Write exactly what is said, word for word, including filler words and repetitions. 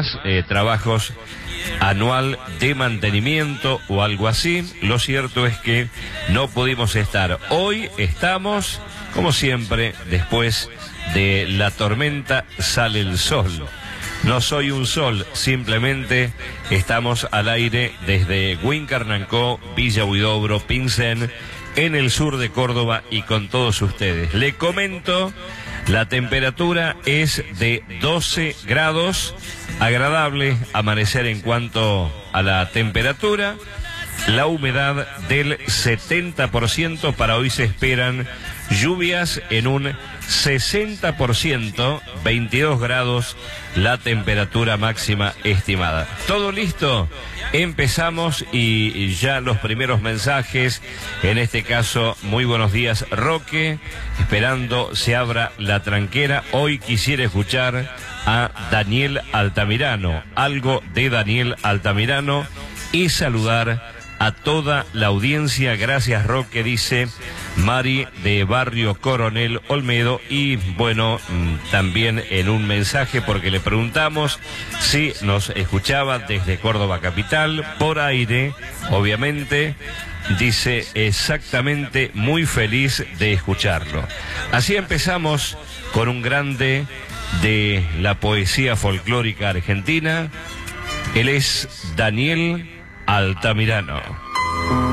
más eh, trabajos anual de mantenimiento o algo así. Lo cierto es que no pudimos estar. Hoy estamos, como siempre, después de la tormenta sale el sol. No soy un sol, simplemente estamos al aire desde Huincarnancó, Villa Huidobro, Pincén, en el sur de Córdoba y con todos ustedes. Le comento, la temperatura es de doce grados, agradable amanecer en cuanto a la temperatura. La humedad del setenta por ciento, para hoy se esperan lluvias en un sesenta por ciento, veintidós grados la temperatura máxima estimada. ¿Todo listo? Empezamos y ya los primeros mensajes, en este caso, muy buenos días Roque, esperando se abra la tranquera. Hoy quisiera escuchar a Daniel Altamirano, algo de Daniel Altamirano, y saludar a toda la audiencia. Gracias Roque, dice Mari de Barrio Coronel Olmedo. Y bueno, también en un mensaje, porque le preguntamos si nos escuchaba desde Córdoba capital por aire, obviamente dice exactamente, muy feliz de escucharlo. Así empezamos con un grande de la poesía folclórica argentina. Él es Daniel Altamirano.